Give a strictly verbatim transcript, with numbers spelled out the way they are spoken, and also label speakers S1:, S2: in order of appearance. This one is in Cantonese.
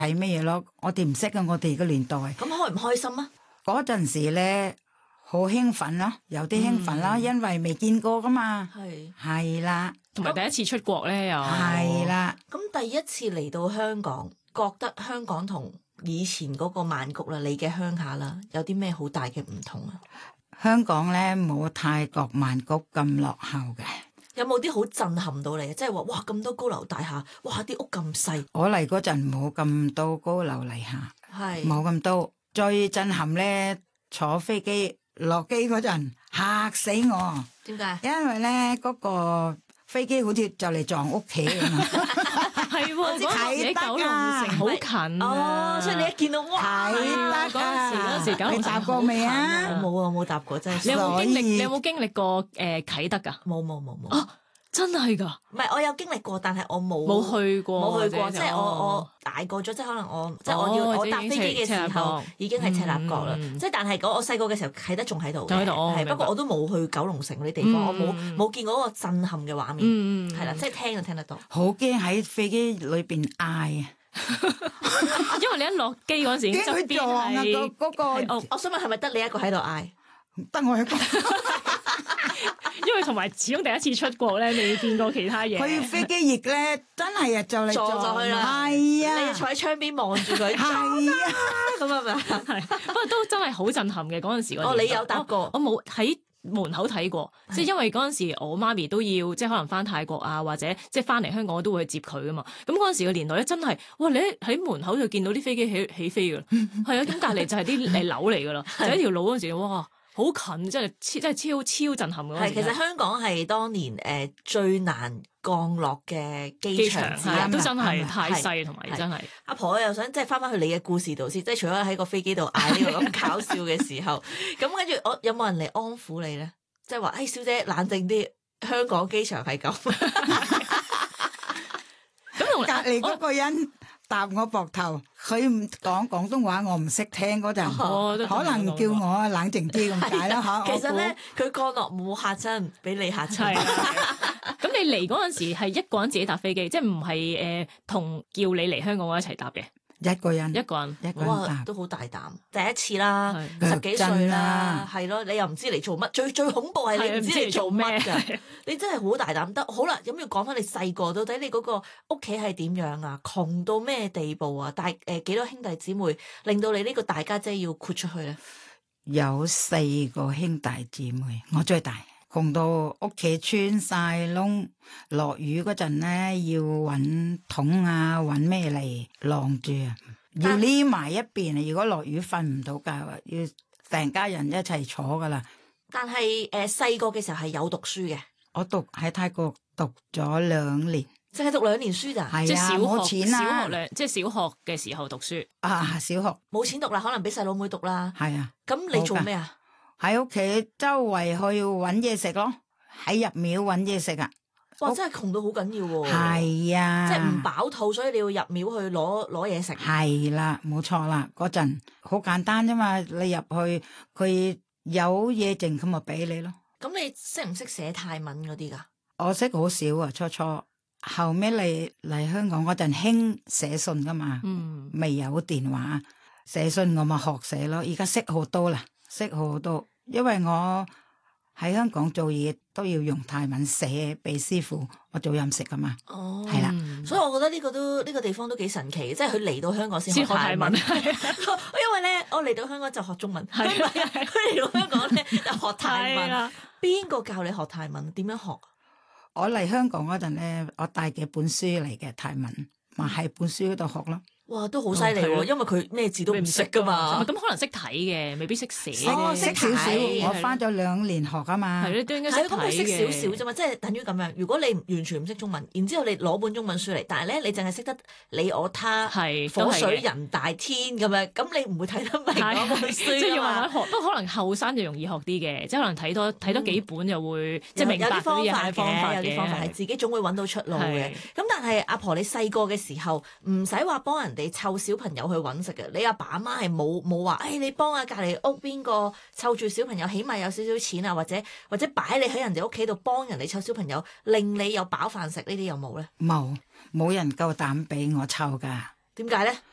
S1: 係乜嘢咯？我哋唔識啊！我哋個年代
S2: 咁開唔開心啊？
S1: 嗰陣時咧，好興奮咯，有啲興奮啦，嗯、因為未見過噶嘛。
S2: 係
S1: 係啦，
S3: 同埋第一次出國咧又
S1: 係啦。
S2: 咁第一次嚟到香港，覺得香港同以前嗰個曼谷啦，你嘅鄉下啦，有啲咩好大嘅唔同啊？
S1: 香港咧冇泰國曼谷咁落後嘅。
S2: 有冇啲好震撼到你？即係話哇咁多高樓大廈，哇啲屋咁細。
S1: 我嚟嗰陣冇咁多高樓大廈，係冇咁多。最震撼咧，坐飛機落機嗰陣嚇死我。
S2: 點解？因
S1: 為咧嗰個飛機好似就嚟撞屋企咁啊！
S3: 係喎，嗰陣時九龍城好近
S2: 哦，所以你一見到哇，
S1: 係得
S3: 嗰陣時嗰陣時九龍城
S1: 你搭過未啊？
S2: 我冇啊，冇搭過真係。
S3: 你有冇經歷？你有冇經歷過誒啟德㗎？
S2: 冇冇冇冇。
S3: 啊，真係㗎？
S2: 唔係，我有經歷過，但係我冇
S3: 冇去過，
S2: 冇去過。即係我我大個咗，即係可能我即係我要我搭飛機嘅時候已經係赤鱲角啦。即係但係我細個嘅時候啟德仲喺度嘅，係不過我都冇去九龍城嗰啲地方，我冇冇見過嗰個震撼嘅畫面。係啦，即係聽就聽得到。
S1: 好驚喺飛機裏邊嗌啊！
S3: 因為你一落機嗰陣時，側邊係
S1: 嗰個，
S2: 我想問係咪得你一個喺度嗌？
S1: 得我一個。
S3: 因為同埋始終第一次出國咧，未見過其他嘢。
S1: 佢飛機翼咧，真係啊，就嚟
S2: 撞咗去啦。
S1: 係啊，
S2: 你坐喺窗邊望住佢。係啊，咁係咪啊？
S3: 係，不過都真係好震撼嘅嗰陣時。
S2: 哦，你有搭過？
S3: 我冇喺門口睇過，即係因為嗰陣時我媽咪都要即係可能翻泰國啊，或者即係翻嚟香港我都會去接佢噶嘛。咁嗰陣時嘅年代咧，真係哇！你喺門口就見到啲飛機起起飛噶啦，係啊，咁隔離就係啲誒樓嚟噶啦，就一條路嗰陣時，哇！好近，真係超真係超超震撼嘅。
S2: 係，其實香港係當年誒、呃、最難降落嘅機場之一，
S3: 都真係太細，同埋真係。
S2: 阿婆又想即係翻翻去你嘅故事度先，即係除咗喺個飛機度嗌呢個咁搞笑嘅時候，咁跟住我有冇人嚟安撫你咧？即係話，誒小姐冷靜啲，香港機場係咁。
S1: 咁同隔離嗰個人搭我膊頭，佢唔講廣東話，我唔識聽嗰陣，
S3: 哦、
S1: 可能叫我冷靜啲咁解啦嚇。
S2: 其實咧，佢降落冇嚇親，俾你嚇親。
S3: 咁你嚟嗰陣時係一個人自己搭飛機，即係唔係誒同叫你嚟香港我一齊搭嘅？
S1: 一個人，
S3: 一個人，
S1: 一個人搭
S2: 都好大膽，第一次啦，十幾歲啦，係咯，你又唔知嚟做乜，最最恐怖係你唔知嚟做乜㗎，你真係好大膽得。好啦，咁要講翻你細個，到底你嗰個屋企係點樣啊？窮到咩地步啊？大誒幾多兄弟姊妹，令到你呢個大家姐要豁出去咧？
S1: 有四個兄弟姊妹，我最大。窮到屋企穿晒窿，落雨嗰陣咧要搵桶啊，搵咩嚟晾住啊？要匿埋一邊啊！如果落雨瞓唔到覺啊，要成家人一齊坐噶啦。
S2: 但係誒細個嘅時候係有讀書嘅，
S1: 我讀喺泰國讀咗兩年，
S2: 淨係讀兩年書咋？
S1: 係啊，冇錢啊！
S3: 小學兩即係小學嘅時候讀書
S1: 啊，小學
S2: 冇錢讀啦，可能俾細佬妹讀啦。
S1: 係啊，
S2: 咁你做咩啊？
S1: 喺屋企周圍去搵嘢食咯，喺入廟搵嘢食啊！
S2: 哇，真係窮到好緊要喎！
S1: 係啊，
S2: 即係唔飽肚，所以你要入廟去攞攞嘢食。
S1: 係啦，冇錯啦，嗰陣好簡單啫嘛，你入去佢有嘢剩，咁咪俾你咯。
S2: 咁你識唔識寫泰文嗰啲噶？
S1: 我識好少啊，初初後尾嚟嚟香港嗰陣興寫信噶嘛，嗯，未有電話寫信，我咪學寫咯。而家識好多啦，識好多。因為我喺香港做嘢都要用泰文寫俾師傅，我做飲食噶嘛。哦，係啦，
S2: 所以我覺得呢個都呢、呢個地方都幾神奇，即係佢嚟到香港先學泰文。因為咧，我嚟到香港就學中文，佢嚟到香港咧就學泰文。邊個教你學泰文？點樣學？
S1: 我嚟香港嗰陣咧，我帶幾本書嚟嘅泰文，咪喺本書嗰度學咯。
S2: 哇，都好犀利喎！因為佢咩字都唔識噶嘛，
S3: 咁可能識睇嘅，未必識寫。
S2: 哦，識
S1: 少少，我翻咗兩年學啊嘛。
S3: 係咧，都應該識睇嘅。
S2: 咁佢識少少啫嘛，即係等於咁樣。如果你完全唔識中文，然之後你攞本中文書嚟，但係咧你淨係識得你我他，火水人大天咁樣，咁你唔會睇得明嗰本書。
S3: 即係要慢慢學，不過可能後生就容易學啲嘅，即係可能睇多睇多幾本就會即係明白啲方法嘅。
S2: 有啲方法係自己總會揾到出路嘅。咁但係阿婆你細個嘅時候唔使話幫人哋湊小朋友去揾食嘅，你阿爸阿媽係冇冇話，誒你幫下隔離屋邊個湊住小朋友，起碼有少少錢啊，或者或者擺你喺人哋屋企度幫人哋湊小朋友，令你有飽飯食，呢啲有冇咧？
S1: 冇，冇人夠膽俾我湊噶。
S2: 點解咧？